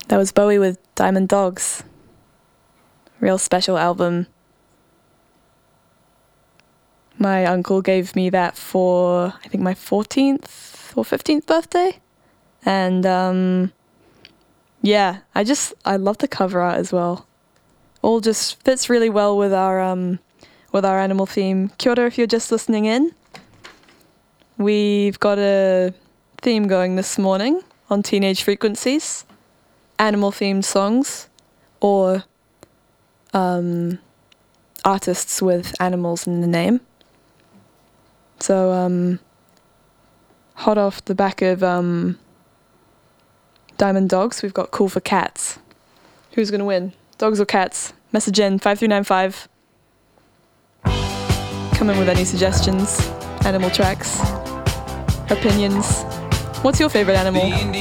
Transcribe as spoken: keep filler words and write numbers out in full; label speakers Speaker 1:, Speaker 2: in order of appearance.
Speaker 1: That was Bowie with Diamond Dogs. Real special album. My uncle gave me that for, I think, my fourteenth or fifteenth birthday. And, um, yeah, I just, I love the cover art as well. All just fits really well with our, um, with our animal theme. Kia ora if you're just listening in. We've got a theme going this morning on Teenage Frequencies. Animal-themed songs, or um, artists with animals in the name. So, um, hot off the back of um, Diamond Dogs, we've got Cool for Cats. Who's going to win? Dogs or cats? Message in five three nine five. Come in with any suggestions, animal tracks, opinions. What's your favourite animal?